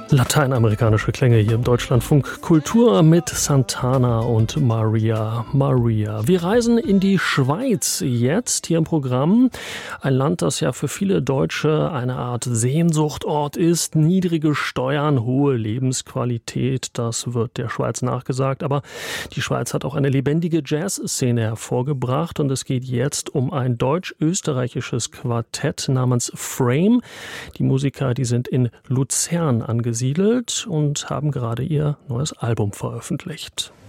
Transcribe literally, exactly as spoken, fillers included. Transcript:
Lateinamerikanische Klänge hier im Deutschlandfunk Kultur mit Santana und Maria Maria. Wir reisen in die Schweiz jetzt hier im Programm. Ein Land, das ja für viele Deutsche eine Art Sehnsuchtort ist. Niedrige Steuern, hohe Lebensqualität, das wird der Schweiz nachgesagt. Aber die Schweiz hat auch eine lebendige Jazzszene hervorgebracht und es geht jetzt um ein deutsch-österreichisches Quartett namens Frame. Die Musiker, die sind in Luzern angesiedelt und haben gerade ihr neues Album veröffentlicht.